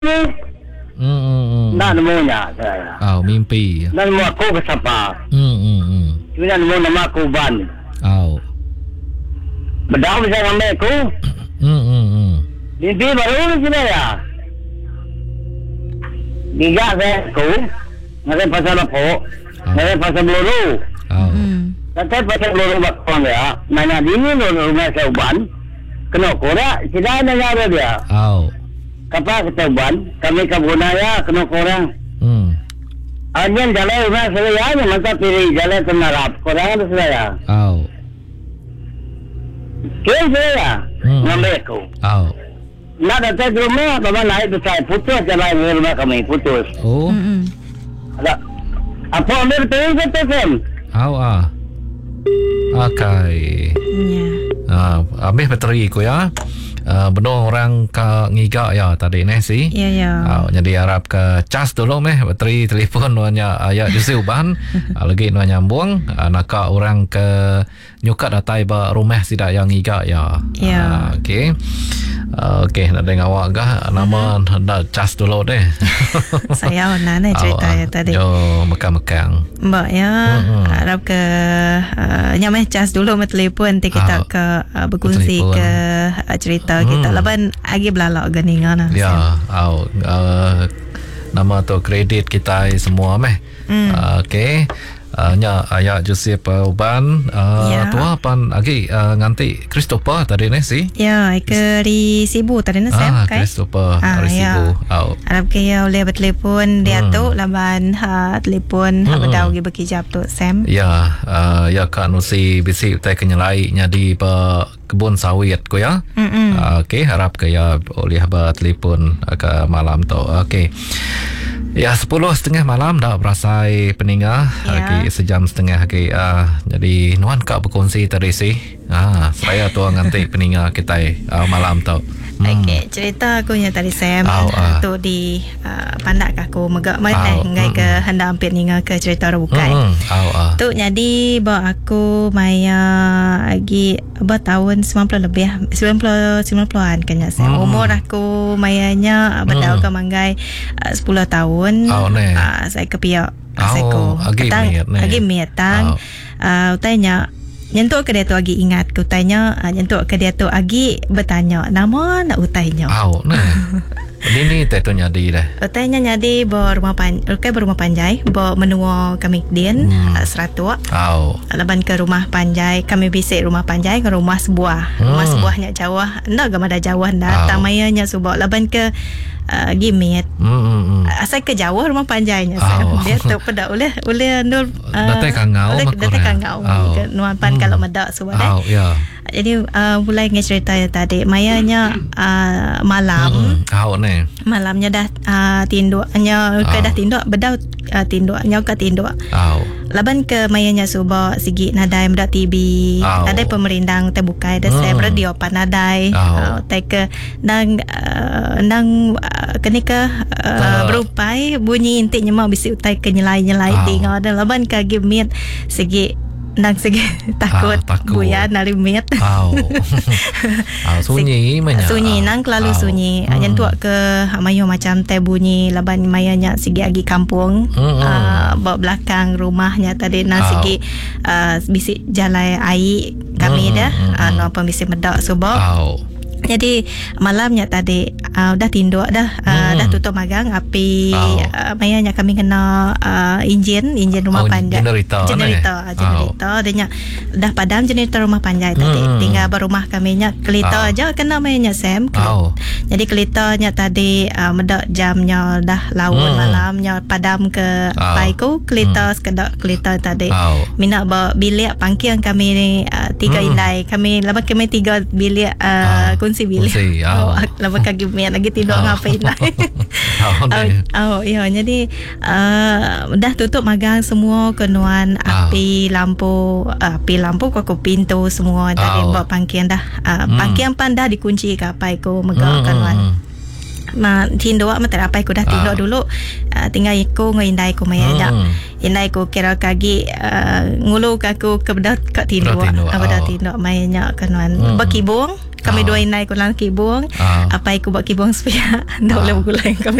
Nak nemunya saya. Mimpi. Dan nemu aku ke siapa? Cuma nemu nama aku Ban. Bedau bisa ngambil aku. Mimpi baru ni ya. Giga saya aku. Nanti pasal apa? Nanti pasal peluru. Nanti pasal peluru bakwan ya. Nanya dini rumah saya Ban. Kena korak. Sila nanya dia. Kapal keteban, kami kabunaya kena korang. Anjan jalan rumah saya ni mantap pilih jalan tenarap. Korang tu saya. Kau saya ngambil aku. Nak datang ke rumah, bapa naik besar putus jalan rumah kami putus. Ada apa ambil betul betul kan? Okay. Ambil bateri ko ya. Benar orang ke ngiga ya tadi ni si. Ya. Jadi harap ke cas dulu bateri telefon nuanya ayat di uban. Lagi nuanya nyambung nak orang ke nyukat datai ba rumah tidak yang ngiga ya. Okey. Okey, nak dengar awak kah nama nak cas dulu deh. Saya nak cerita ya tadi. Jo mekang-mekang. Mbak ya, harap ke nyamai cas dulu met telefon nanti kita ke berkongsi ke cerita kita. Laban agi belalak ganingan. Ya, nama tu kredit kita semua okey. Nya ayah Joseph Uban tua pan lagi nganti Christopher tadi ni si ke di Sibu tadi ni Sam Christopher dari Sibu harap kaya oleh bertelefon dia tu laban telefon berdau gi berkijap tu Sam ya kan usi bisi utai kenyalai nya di kebun sawit ko ya okey harap kaya oleh bertelefon ke malam tu okey. Ya 10:30 malam dah berasai peninggal lagi sejam setengah lagi jadi nuan kak berkongsi tadi sih saya tu nganti peninggal kita malam tu. Okey, cerita aku nya tadi Sam tu di pandak aku megak ngai ke hendak hampir ningal ke cerita bukai. Tu jadi bawa aku maya lagi tahun 90 lebih 90-an kena Sam. Umur aku mayanya berdau ke manggai 10 tahun. Saya kepiak seko. Agi mietang. Tanya nyentuk ke dia tu lagi ingat ku tanya nyentuk ke dia tu lagi bertanya nama nak utainya ini tu nyadi dah utainya nyadi berumah panjai menua kami dian seratua laban ke rumah panjai kami bisik rumah panjai ke rumah sebuahnya jauh ndak gamada jauh dah tamayanya subak laban ke gimit asal ke jauh rumah panjainya dia tu pada oleh nur datai kangau ke nuan pan kalau medak subak jadi mulai ngai cerita tadi mayanya malam malamnya dah tinduknya ke dah tinduk bedau tinduknya ke tinduk laban ke mayanya suba sigi nadai medak TV nadai pemerintang terbukai dah saya radio pan nadai tai ke nang kenika berupai bunyi intiknya mau bisi utai ke nyelai tinggal dan laban ke gimit segi nang segi takut buaya nalimit sunyi nang lalu sunyi nyentuak ke mayo macam teh bunyi laban mayanya segi agi kampung bawa belakang rumahnya tadi nang segi bisi jalai air kami dah no pembisi medak subak jadi malamnya tadi dah tinduk dah tutup magang api mayanya kami kena enjin rumah panjai generator dia dah padam generator rumah panjai tadi tinggal berumah kami nya kelita aja kena mayanya Sam jadi kelitanya tadi medak jamnya dah lawan malamnya padam ke paiku kelita sekedak kelita tadi mina bawa bilik pangkian kami ni 3 indai kami lepas kami 3 bilik kunci bilik lepas kaki mian lagi tidur ngapain lah jadi dah tutup magang semua kenuan api lampu kau pintu semua dari bawa pangkian dah pangkian pan dah dikunci ke apa aku megak kenuan tinduk mata apa aku dah tinduk dulu tinggal aku ngindai aku mayanya indai aku kira kaki ngulu aku ke bedak kat tinduk mayanya kenuan berkibung kami dua inai ko lang kibong. Apa iku buat kibong supaya dah boleh bergulai kami